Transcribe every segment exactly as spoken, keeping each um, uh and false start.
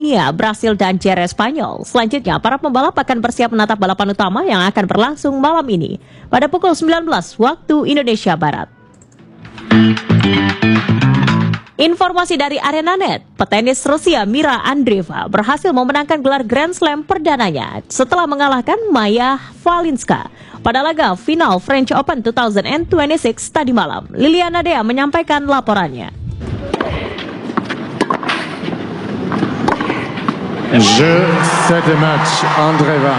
Bagnia, Brasil, dan Jerez, Spanyol. Selanjutnya, para pembalap akan bersiap menatap balapan utama yang akan berlangsung malam ini pada pukul sembilan belas waktu Indonesia Barat. Informasi dari ArenaNet, petenis Rusia Mira Andreeva berhasil memenangkan gelar Grand Slam perdananya setelah mengalahkan Maya Valinska pada laga final French Open dua ribu dua puluh enam tadi malam. Liliana Dea menyampaikan laporannya. Je set the match Andreeva.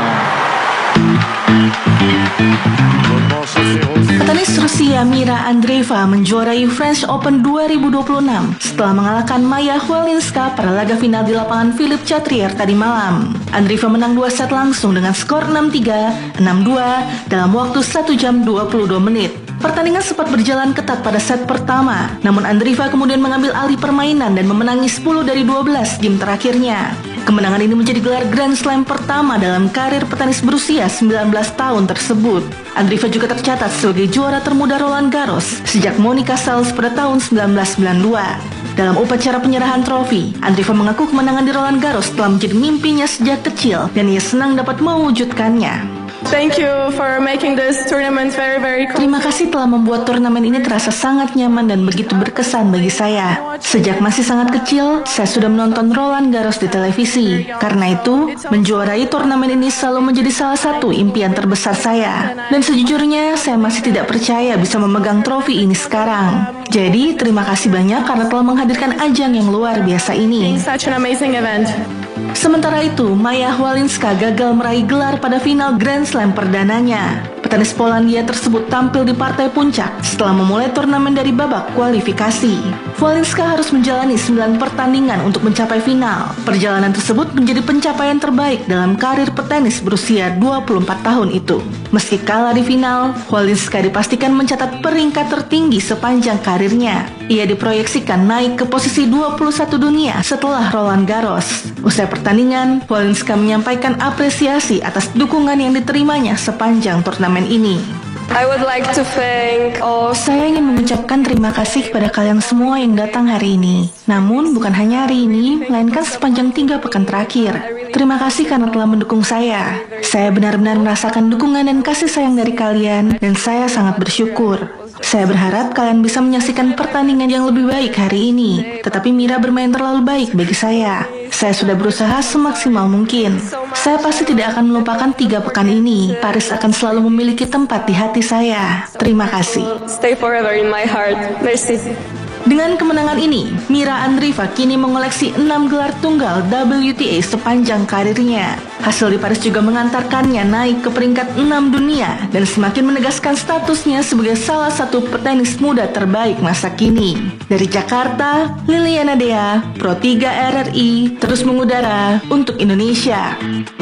Petenis Rusia Mira Andreeva menjuarai French Open dua ribu dua puluh enam setelah mengalahkan Maya Valinska pada laga final di lapangan Philippe Chatrier tadi malam. Andreeva menang dua set langsung dengan skor enam tiga, enam dua dalam waktu satu jam dua puluh dua menit. Pertandingan sempat berjalan ketat pada set pertama, namun Andreeva kemudian mengambil alih permainan dan memenangi sepuluh dari dua belas game terakhirnya. Kemenangan ini menjadi gelar Grand Slam pertama dalam karir petenis berusia sembilan belas tahun tersebut. Andreeva juga tercatat sebagai juara termuda Roland Garros sejak Monica Seles pada tahun seribu sembilan ratus sembilan puluh dua. Dalam upacara penyerahan trofi, Andreeva mengaku kemenangan di Roland Garros telah menjadi mimpinya sejak kecil dan ia senang dapat mewujudkannya. Thank you for making this tournament very very cool. Terima kasih telah membuat turnamen ini terasa sangat nyaman dan begitu berkesan bagi saya. Sejak masih sangat kecil, saya sudah menonton Roland Garros di televisi. Karena itu, menjuarai turnamen ini selalu menjadi salah satu impian terbesar saya. Dan sejujurnya, saya masih tidak percaya bisa memegang trofi ini sekarang. Jadi, terima kasih banyak karena telah menghadirkan ajang yang luar biasa ini. Such an amazing event. Sementara itu, Maya Valinska gagal meraih gelar pada final Grand Slam perdananya. Petenis Polandia tersebut tampil di partai puncak setelah memulai turnamen dari babak kualifikasi. Valinska harus menjalani sembilan pertandingan untuk mencapai final. Perjalanan tersebut menjadi pencapaian terbaik dalam karir petenis berusia dua puluh empat tahun itu. Meski kalah di final, Valinska dipastikan mencatat peringkat tertinggi sepanjang karirnya. Ia diproyeksikan naik ke posisi dua puluh satu dunia setelah Roland Garros. Usai pertandingan, Valinska menyampaikan apresiasi atas dukungan yang diterimanya sepanjang turnamen ini. I would like to thank all... Saya ingin mengucapkan terima kasih kepada kalian semua yang datang hari ini. Namun bukan hanya hari ini, melainkan sepanjang tiga pekan terakhir. Terima kasih karena telah mendukung saya. Saya benar-benar merasakan dukungan dan kasih sayang dari kalian, dan saya sangat bersyukur. Saya berharap kalian bisa menyaksikan pertandingan yang lebih baik hari ini. Tetapi Mira bermain terlalu baik bagi saya. Saya sudah berusaha semaksimal mungkin. Saya pasti tidak akan melupakan tiga pekan ini. Paris akan selalu memiliki tempat di hati saya. Terima kasih. Stay forever in my heart. Merci. Dengan kemenangan ini, Mira Andreeva kini mengoleksi enam gelar tunggal W T A sepanjang karirnya. Hasil di Paris juga mengantarkannya naik ke peringkat enam dunia dan semakin menegaskan statusnya sebagai salah satu petenis muda terbaik masa kini. Dari Jakarta, Liliana Dea, Pro tiga R R I, terus mengudara untuk Indonesia.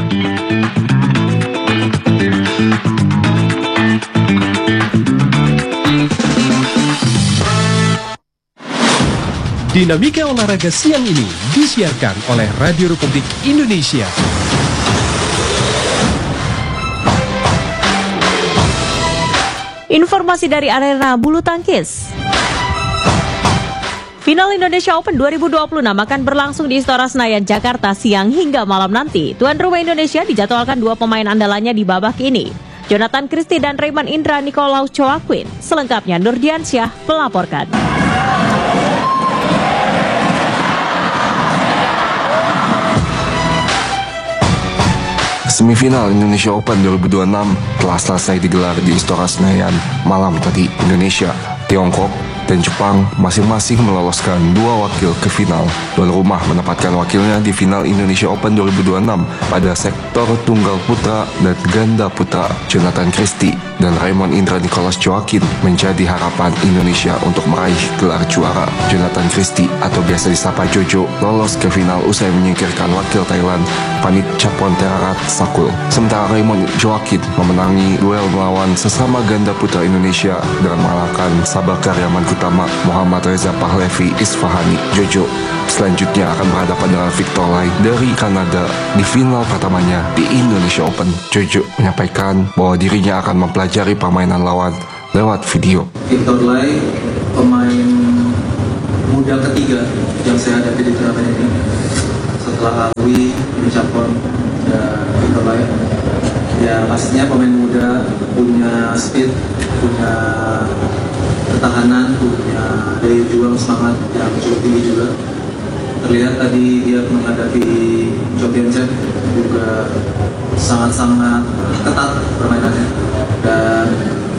Dinamika olahraga siang ini disiarkan oleh Radio Republik Indonesia. Informasi dari arena bulu tangkis. Final Indonesia Open dua ribu dua puluh enam akan berlangsung di Istora Senayan, Jakarta siang hingga malam nanti. Tuan rumah Indonesia dijadwalkan dua pemain andalannya di babak ini, Jonathan Christie dan Raymond Indra Nikolaus Joaquin. Selengkapnya Nurdiansyah melaporkan. Semifinal Indonesia Open dua ribu dua puluh enam telah selesai digelar di Istora Senayan malam tadi. Indonesia, Tiongkok, dan Jepang masing-masing meloloskan dua wakil ke final. Tuan rumah menempatkan wakilnya di final Indonesia Open dua ribu dua puluh enam pada sektor tunggal putra dan ganda putra. Jonathan Christie dan Raymond Indra Nikolaus Joaquin menjadi harapan Indonesia untuk meraih gelar juara. Jonathan Christie atau biasa disapa Jojo lolos ke final usai menyingkirkan wakil Thailand Panit Chaponterarat Sakul. Sementara Raymond Joaquin memenangi duel melawan sesama ganda putra Indonesia dengan mengalahkan Sabah Karyaman Utama Muhammad Reza Pahlevi Isfahani. Jojo selanjutnya akan berhadapan dengan Victor Lai dari Kanada di final pertamanya di Indonesia Open. Jojo menyampaikan bahwa dirinya akan mempelajari permainan lawan lewat video. Victor Lai, pemain muda ketiga yang saya hadapi di turnamen ini. setelah Alwi, Ucapon, dan Victor Bayan. Ya pastinya pemain muda punya speed, punya ketahanan, punya daya juang semangat yang cukup tinggi juga. Terlihat tadi dia menghadapi Jokiensen juga sangat-sangat ketat permainannya, dan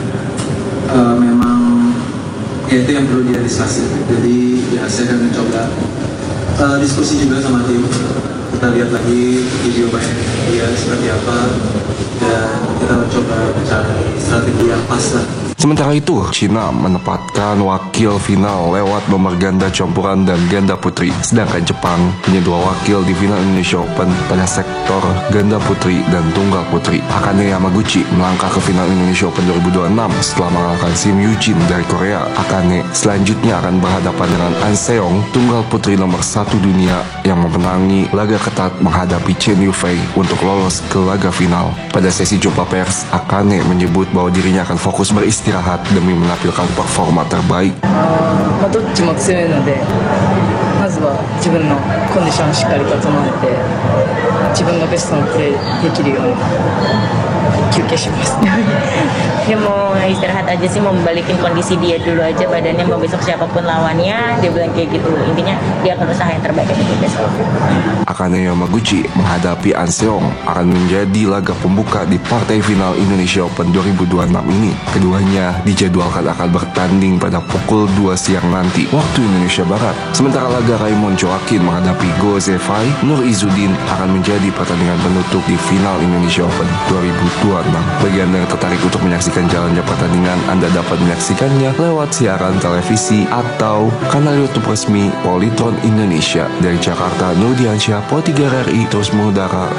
uh, memang ya itu yang perlu dia diskusi. Jadi ya saya akan mencoba uh, diskusi juga sama tim. Kita lihat lagi video main dia seperti apa, dan kita mencoba mencari strategi yang pas lah. Sementara itu, Cina menempatkan wakil final lewat nomor ganda campuran dan ganda putri. Sedangkan Jepang punya dua wakil di final Indonesia Open pada sektor ganda putri dan tunggal putri. Akane Yamaguchi melangkah ke final Indonesia Open dua ribu dua puluh enam setelah mengalahkan Sim Eugene dari Korea. Akane selanjutnya akan berhadapan dengan An Seong, tunggal putri nomor satu dunia yang memenangi laga ketat menghadapi Chen Yufei untuk lolos ke laga final. Pada sesi jumpa pers, Akane menyebut bahwa dirinya akan fokus beristirahat istirahat demi menampilkan performa terbaik. まあ、どっちも強いので、まずは自分のコンディションをしっかり整えて、自分のベストのプレーできるように休憩します。 Dia mau istirahat aja sih, mau membalikin kondisi dia dulu aja badannya, mau besok siapapun lawannya, dia bilang kayak gitu. Intinya dia akan usaha yang terbaik aja besok. Akane Yamaguchi menghadapi An Seong akan menjadi laga pembuka di partai final Indonesia Open dua ribu dua puluh enam ini. Keduanya dijadwalkan akan bertanding pada pukul dua siang nanti waktu Indonesia Barat. Sementara laga Raymond Joaquin menghadapi Go Zefai Nur Izzuddin akan menjadi pertandingan penutup di final Indonesia Open dua ribu dua puluh enam. Bagi Anda yang tertarik untuk menyaksikan jalannya pertandingan, Anda dapat menyaksikannya lewat siaran televisi atau kanal YouTube resmi Polytron Indonesia. Dari Jakarta, Nur Diansyah, Pro tiga R R I terus mengudara